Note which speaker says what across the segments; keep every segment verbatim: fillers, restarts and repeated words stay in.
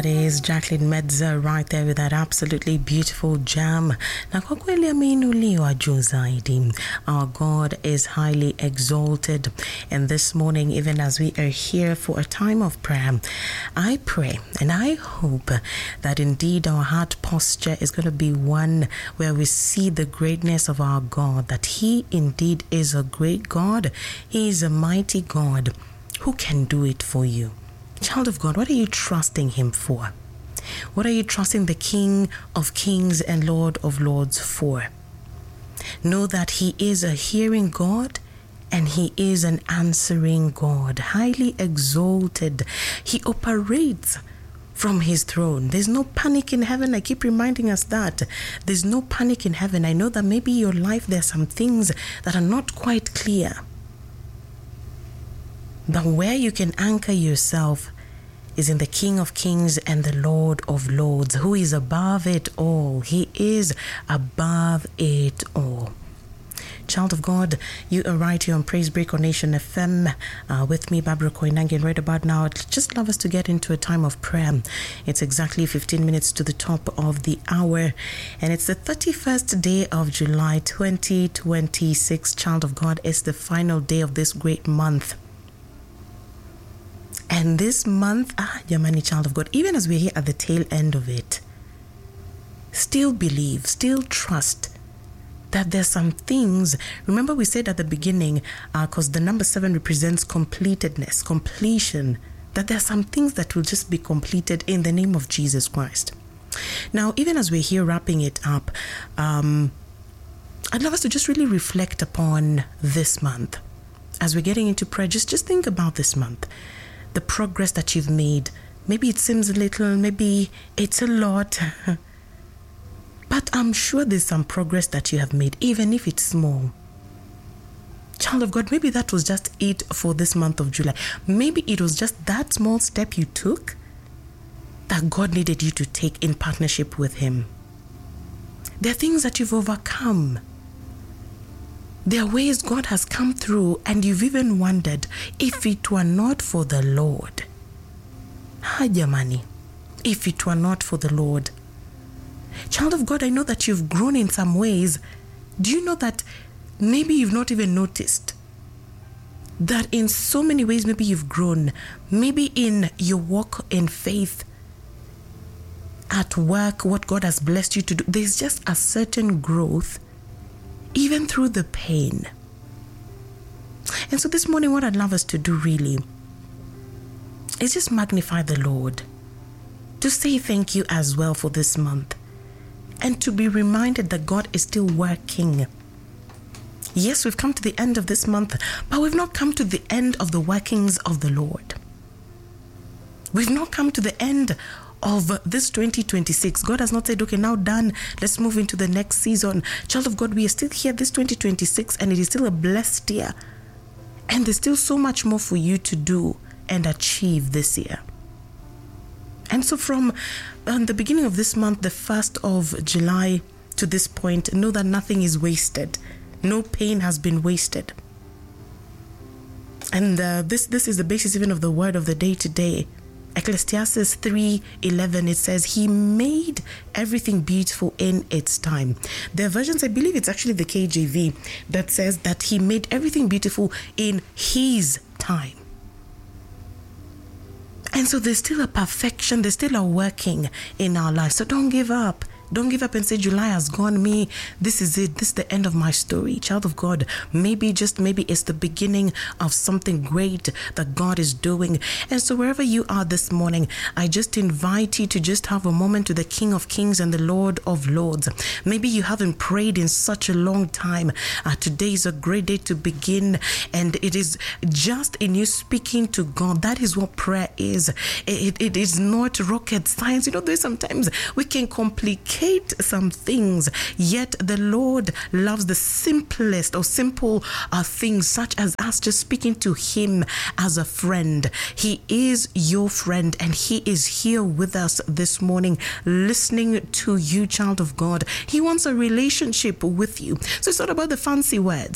Speaker 1: is Jacqueline Medza right there with that absolutely beautiful jam. Na kwa kweli ameinuliwa juu zaidi. Our God is highly exalted. And this morning, even as we are here for a time of prayer, I pray and I hope that indeed our heart posture is going to be one where we see the greatness of our God, that He indeed is a great God. He is a mighty God who can do it for you. Child of God, what are you trusting Him for? What are you trusting the King of Kings and Lord of Lords for? Know that He is a hearing God and He is an answering God, highly exalted. He operates from His throne. There's no panic in heaven. I keep reminding us that. There's no panic in heaven. I know that maybe your life, there are some things that are not quite clear. But where you can anchor yourself is in the King of Kings and the Lord of Lords, who is above it all. He is above it all. Child of God, you are right here on Praise Break on Nation F M uh, with me, Barbara Koinange, and right about now, I'd just love us to get into a time of prayer. It's exactly fifteen minutes to the top of the hour, and it's the thirty-first day of July, twenty twenty-six. Child of God, it's the final day of this great month. And this month, ah, Yamani, child of God, even as we're here at the tail end of it, still believe, still trust that there's some things. Remember we said at the beginning, because uh, the number seven represents completedness, completion, that there's some things that will just be completed in the name of Jesus Christ. Now, even as we're here wrapping it up, um, I'd love us to just really reflect upon this month. As we're getting into prayer, just, just think about this month. The progress that you've made. Maybe it seems a little, maybe it's a lot. But I'm sure there's some progress that you have made, even if it's small. Child of God, maybe that was just it for this month of July. Maybe it was just that small step you took that God needed you to take in partnership with Him. There are things that you've overcome. There are ways God has come through, and you've even wondered if it were not for the Lord. Hajamani, if it were not for the Lord. Child of God, I know that you've grown in some ways. Do you know that maybe you've not even noticed that in so many ways maybe you've grown? Maybe in your walk in faith, at work, what God has blessed you to do, there's just a certain growth even through the pain. And so this morning, what I'd love us to do really is just magnify the Lord, to say thank you as well for this month, and to be reminded that God is still working. Yes, we've come to the end of this month, but we've not come to the end of the workings of the Lord. We've not come to the end of this twenty twenty-six. God has not said, okay, now done, let's move into the next season. Child of God, we are still here this twenty twenty-six, and it is still a blessed year. And there's still so much more for you to do and achieve this year. And so from um, the beginning of this month, the first of July to this point, know that nothing is wasted. No pain has been wasted. And uh, this, this is the basis even of the word of the day today. Ecclesiastes three eleven, it says, He made everything beautiful in its time. There are versions, I believe it's actually the K J V, that says that He made everything beautiful in His time. And so there's still a perfection, there's still a working in our lives. So don't give up. Don't give up and say, July has gone, me, this is it, this is the end of my story. Child of God, maybe, just maybe it's the beginning of something great that God is doing. And so wherever you are this morning, I just invite you to just have a moment to the King of Kings and the Lord of Lords. Maybe you haven't prayed in such a long time. Uh, today is a great day to begin, and it is just in you speaking to God. That is what prayer is. It, it, it is not rocket science. You know, there's sometimes we can complicate some things, yet the Lord loves the simplest or simple uh, things, such as us just speaking to Him as a friend. He is your friend, and He is here with us this morning, listening to you, child of God. He wants a relationship with you. So it's not about the fancy words.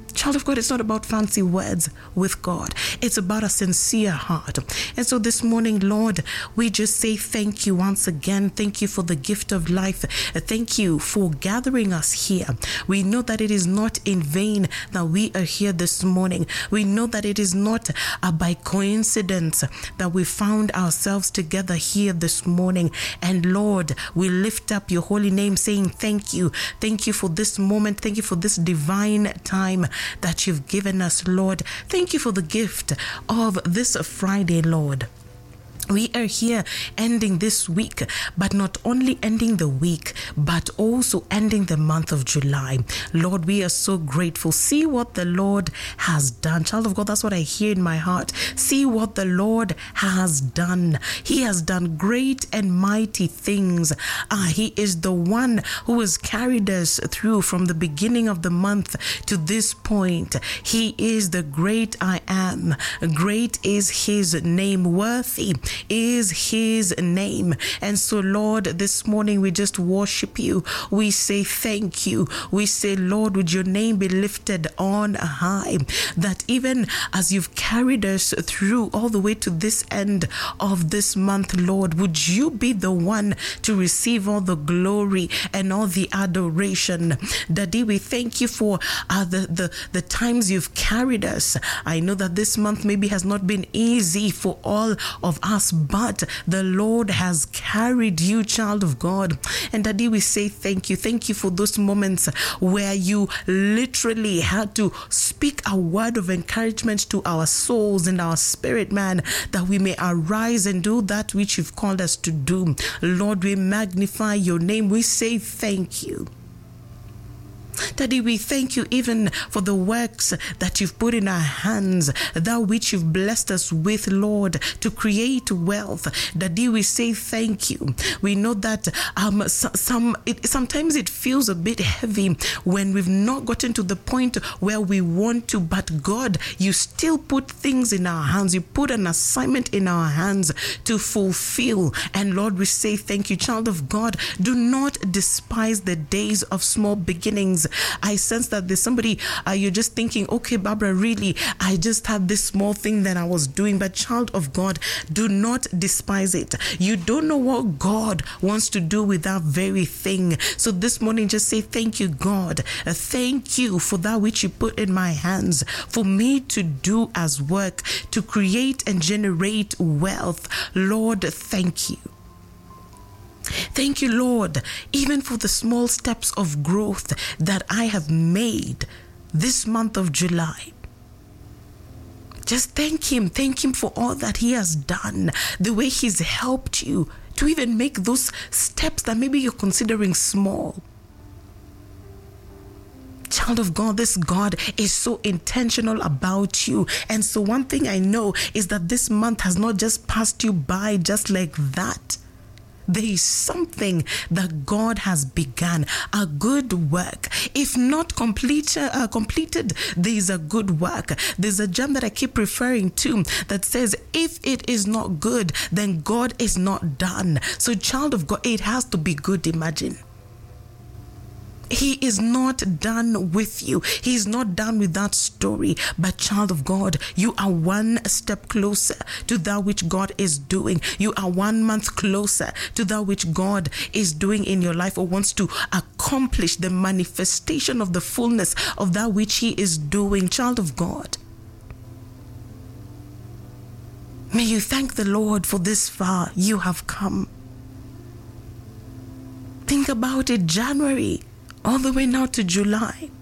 Speaker 1: Child of God, it's not about fancy words with God. It's about a sincere heart. And so this morning, Lord, we just say thank you once again. Thank you for the gift of life. Thank you for gathering us here. We know that it is not in vain that we are here this morning. We know that it is not uh, by coincidence that we found ourselves together here this morning. And Lord, we lift up your holy name saying thank you. Thank you for this moment. Thank you for this divine time that you've given us, Lord. Thank you for the gift of this Friday, Lord. We are here ending this week, but not only ending the week, but also ending the month of July. Lord, we are so grateful. See what the Lord has done. Child of God, that's what I hear in my heart. See what the Lord has done. He has done great and mighty things. Ah, He is the one who has carried us through from the beginning of the month to this point. He is the great I am. Great is His name. Worthy is His name. And so, Lord, this morning we just worship you. We say thank you. We say, Lord, would your name be lifted on high, that even as you've carried us through all the way to this end of this month, Lord, would you be the one to receive all the glory and all the adoration. Daddy, we thank you for uh, the, the, the times you've carried us. I know that this month maybe has not been easy for all of us, but the Lord has carried you, child of God. And Daddy, we say thank you. Thank you for those moments where you literally had to speak a word of encouragement to our souls and our spirit, man, that we may arise and do that which you've called us to do. Lord, we magnify your name. We say thank you. Daddy, we thank you even for the works that you've put in our hands, that which you've blessed us with, Lord, to create wealth. Daddy, we say thank you. We know that um, some it, sometimes it feels a bit heavy when we've not gotten to the point where we want to, but God, you still put things in our hands. You put an assignment in our hands to fulfill. And Lord, we say thank you. Child of God, do not despise the days of small beginnings. I sense that there's somebody, uh, you're just thinking, okay, Barbara, really, I just had this small thing that I was doing. But child of God, do not despise it. You don't know what God wants to do with that very thing. So this morning, just say, thank you, God. Uh, thank you for that which you put in my hands for me to do as work, to create and generate wealth. Lord, thank you. Thank you, Lord, even for the small steps of growth that I have made this month of July. Just thank Him. Thank Him for all that He has done, the way He's helped you to even make those steps that maybe you're considering small. Child of God, this God is so intentional about you. And so one thing I know is that this month has not just passed you by just like that. There is something that God has begun, a good work. If not complete, uh, completed, there is a good work. There's a gem that I keep referring to that says, if it is not good, then God is not done. So child of God, it has to be good, imagine. He is not done with you. He is not done with that story. But child of God, you are one step closer to that which God is doing. You are one month closer to that which God is doing in your life, or wants to accomplish the manifestation of the fullness of that which He is doing. Child of God, may you thank the Lord for this far you have come. Think about it, January all the way now to July.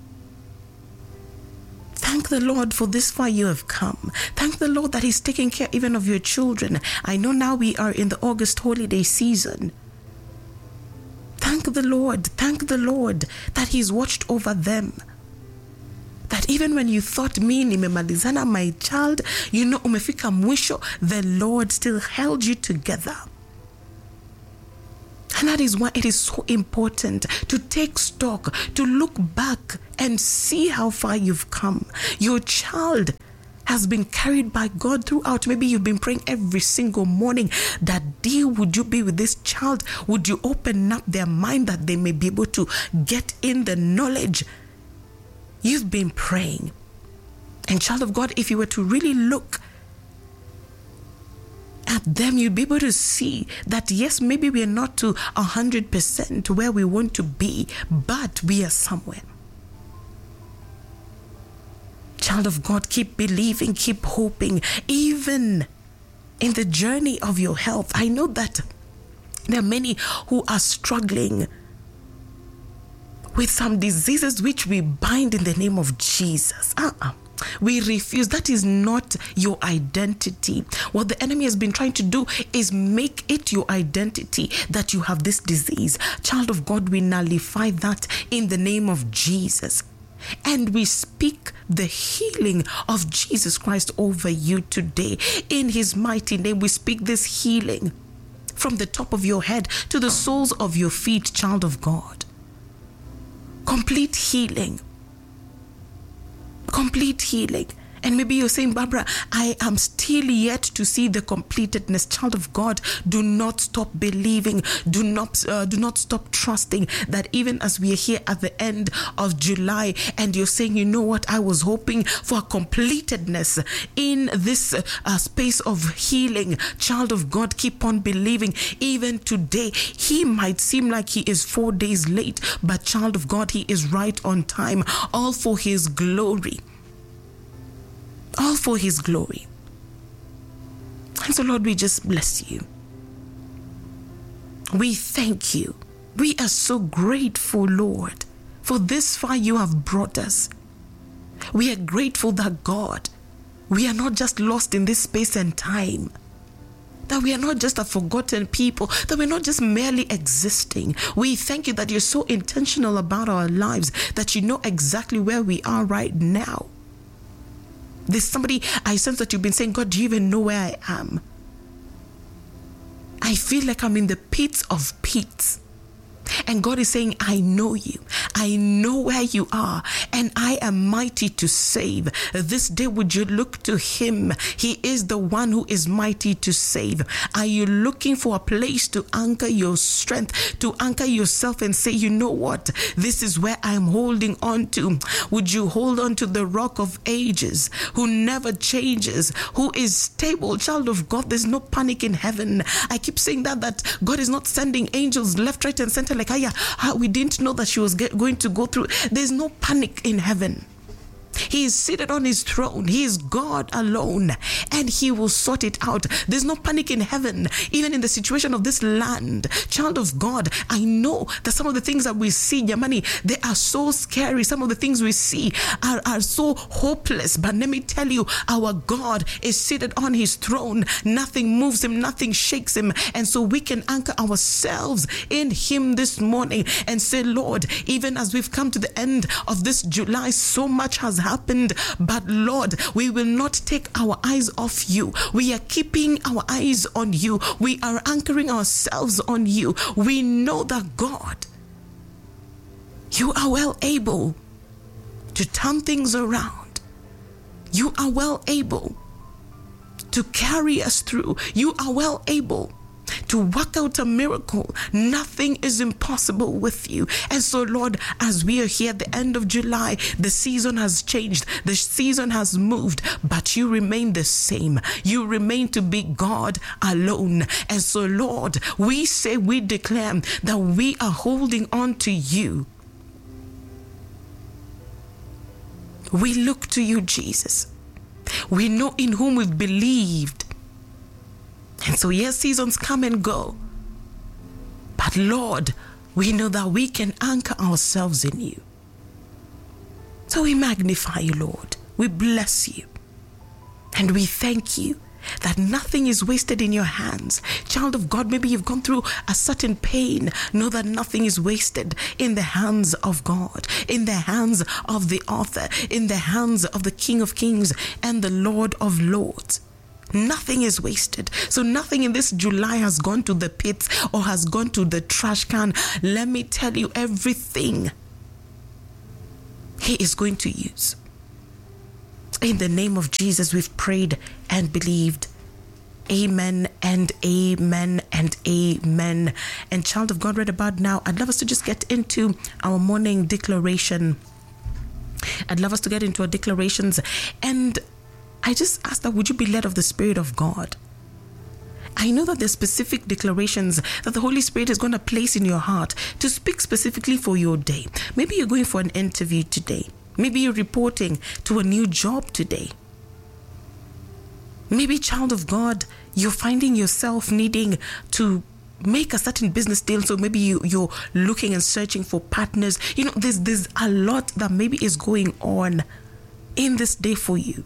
Speaker 1: Thank the Lord for this far you have come. Thank the Lord that He's taking care even of your children. I know now we are in the August holiday season. Thank the Lord. Thank the Lord that He's watched over them. That even when you thought, me nimemalizana, my child, you know, umefika mwisho, the Lord still held you together. And that is why it is so important to take stock, to look back and see how far you've come. Your child has been carried by God throughout. Maybe you've been praying every single morning that, dear, would you be with this child? Would you open up their mind that they may be able to get in the knowledge? You've been praying. And child of God, if you were to really look at them, you'd be able to see that yes, maybe we are not to one hundred percent where we want to be, but we are somewhere. Child of God, keep believing, keep hoping, even in the journey of your health. I know that there are many who are struggling with some diseases which we bind in the name of Jesus. Uh-uh. We refuse. That is not your identity. What the enemy has been trying to do is make it your identity that you have this disease. Child of God, we nullify that in the name of Jesus. And we speak the healing of Jesus Christ over you today. In his mighty name, we speak this healing from the top of your head to the soles of your feet, child of God. Complete healing. Complete healing. And maybe you're saying, Barbara, I am still yet to see the completedness. Child of God, do not stop believing. Do not, uh, do not stop trusting that even as we are here at the end of July and you're saying, you know what, I was hoping for a completedness in this uh, space of healing. Child of God, keep on believing. Even today, he might seem like he is four days late, but child of God, he is right on time, all for his glory. All for his glory. And so, Lord, we just bless you. We thank you. We are so grateful, Lord, for this far you have brought us. We are grateful that, God, we are not just lost in this space and time, that we are not just a forgotten people, that we're not just merely existing. We thank you that you're so intentional about our lives, that you know exactly where we are right now. There's somebody, I sense that you've been saying, God, do you even know where I am? I feel like I'm in the pits of pits. And God is saying, I know you. I know where you are. And I am mighty to save. This day, would you look to him? He is the one who is mighty to save. Are you looking for a place to anchor your strength, to anchor yourself and say, you know what? This is where I'm holding on to. Would you hold on to the rock of ages, who never changes, who is stable? Child of God, there's no panic in heaven. I keep saying that, that God is not sending angels left, right, and center like, Aya, we didn't know that she was get, going to go through. There's no panic in heaven. He is seated on his throne. He is God alone, and he will sort it out. There's no panic in heaven, even in the situation of this land. Child of God, I know that some of the things that we see, Yamani, they are so scary. Some of the things we see are, are so hopeless. But let me tell you, our God is seated on his throne. Nothing moves him, nothing shakes him. And so we can anchor ourselves in him this morning and say, Lord, even as we've come to the end of this July, so much has happened, but Lord, we will not take our eyes off you. We are keeping our eyes on you. We are anchoring ourselves on you. We know that, God, you are well able to turn things around. You are well able to carry us through. You are well able to work out a miracle. Nothing is impossible with you. And so, Lord, as we are here at the end of July, the season has changed. The season has moved, but you remain the same. You remain to be God alone. And so, Lord, we say, we declare that we are holding on to you. We look to you, Jesus. We know in whom we've believed. And so, yes, seasons come and go. But Lord, we know that we can anchor ourselves in you. So we magnify you, Lord. We bless you. And we thank you that nothing is wasted in your hands. Child of God, maybe you've gone through a certain pain. Know that nothing is wasted in the hands of God, in the hands of the author, in the hands of the King of Kings and the Lord of Lords. Nothing is wasted. So nothing in this July has gone to the pits or has gone to the trash can. Let me tell you, everything he is going to use. In the name of Jesus, we've prayed and believed. Amen and amen and amen. And child of God, right about now, I'd love us to just get into our morning declaration. I'd love us to get into our declarations. And I just ask that, would you be led of the Spirit of God? I know that there's specific declarations that the Holy Spirit is going to place in your heart to speak specifically for your day. Maybe you're going for an interview today. Maybe you're reporting to a new job today. Maybe, child of God, you're finding yourself needing to make a certain business deal. So maybe you, you're looking and searching for partners. You know, there's, there's a lot that maybe is going on in this day for you.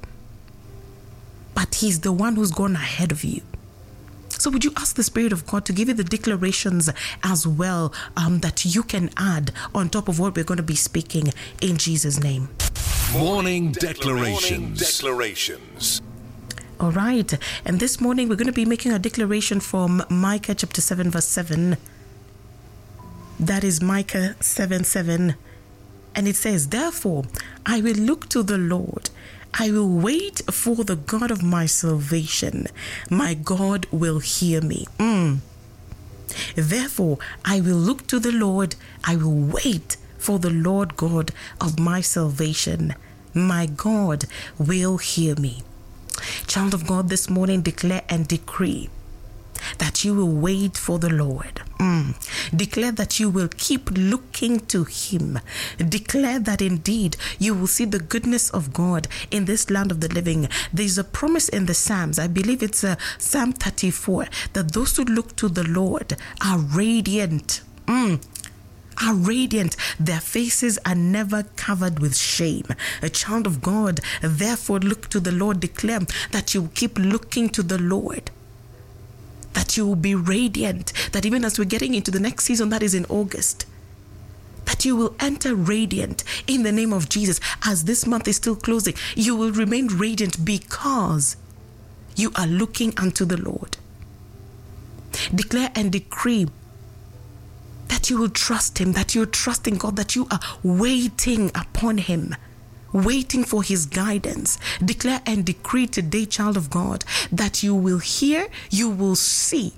Speaker 1: But He's the one who's gone ahead of you. So would you ask the Spirit of God to give you the declarations as well um, that you can add on top of what we're going to be speaking in Jesus' name?
Speaker 2: Morning declarations. Morning declarations.
Speaker 1: All right. And this morning we're going to be making a declaration from Micah chapter seven verse seven. That is Micah seven seven. And it says, "Therefore I will look to the Lord. I will wait for the God of my salvation. My God will hear me." Mm. Therefore, I will look to the Lord. I will wait for the Lord God of my salvation. My God will hear me. Child of God, this morning declare and decree that you will wait for the Lord. Mm. Declare that you will keep looking to Him. Declare that indeed you will see the goodness of God in this land of the living. There's a promise in the Psalms, I believe it's uh, Psalm thirty-four, that those who look to the Lord are radiant. Mm. Are radiant. Their faces are never covered with shame. A child of God, therefore look to the Lord. Declare that you keep looking to the Lord, that you will be radiant, that even as we're getting into the next season, that is in August, that you will enter radiant in the name of Jesus. As this month is still closing, you will remain radiant because you are looking unto the Lord. Declare and decree that you will trust Him, that you're trusting God, that you are waiting upon Him, waiting for His guidance. Declare and decree today, child of God, that you will hear, you will see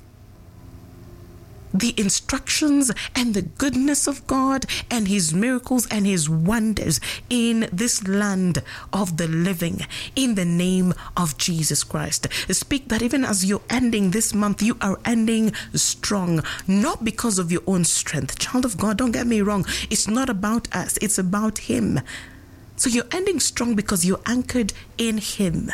Speaker 1: the instructions and the goodness of God and His miracles and His wonders in this land of the living, in the name of Jesus Christ. Speak that even as you're ending this month, you are ending strong, not because of your own strength. Child of God, don't get me wrong. It's not about us. It's about Him. So you're ending strong because you're anchored in Him.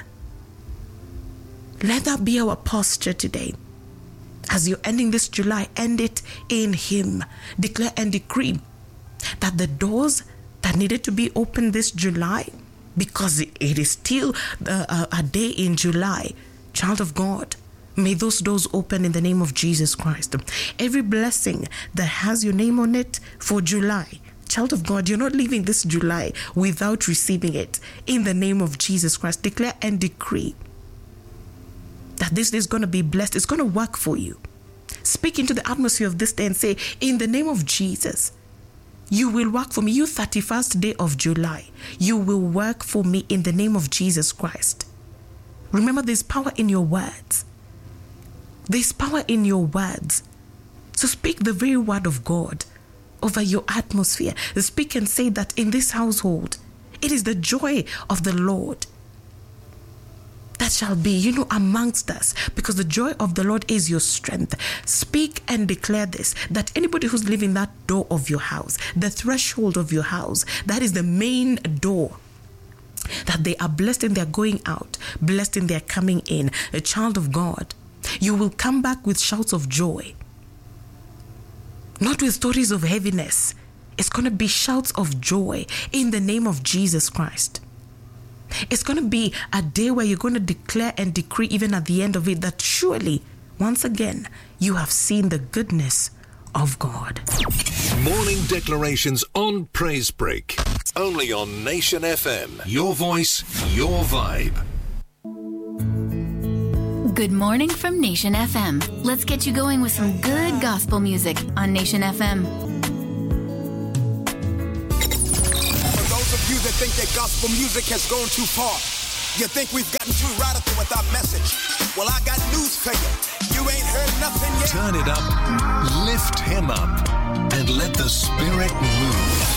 Speaker 1: Let that be our posture today. As you're ending this July, end it in Him. Declare and decree that the doors that needed to be opened this July, because it is still a, a day in July, child of God, may those doors open in the name of Jesus Christ. Every blessing that has your name on it for July, child of God, you're not leaving this July without receiving it in the name of Jesus Christ. Declare and decree that this day is going to be blessed. It's going to work for you. Speak into the atmosphere of this day and say, in the name of Jesus, you will work for me. You thirty-first day of July, you will work for me in the name of Jesus Christ. Remember, there's power in your words. There's power in your words. So speak the very word of God over your atmosphere. Speak and say that in this household, it is the joy of the Lord that shall be, you know, amongst us, because the joy of the Lord is your strength. Speak and declare this, that anybody who's living that door of your house, the threshold of your house, that is the main door, that they are blessed in their going out, blessed in their coming in. A child of God, you will come back with shouts of joy, not with stories of heaviness. It's going to be shouts of joy in the name of Jesus Christ. It's going to be a day where you're going to declare and decree, even at the end of it, that surely, once again, you have seen the goodness of God.
Speaker 2: Morning declarations on Praise Break. Only on Nation F M. Your voice, your vibe.
Speaker 3: Good morning from Nation F M. Let's get you going with some good gospel music on Nation F M.
Speaker 4: You that think that gospel music has gone too far. You think we've gotten too radical with our message. Well, I got news for you. You ain't heard nothing yet.
Speaker 2: Turn it up, lift Him up, and let the Spirit move.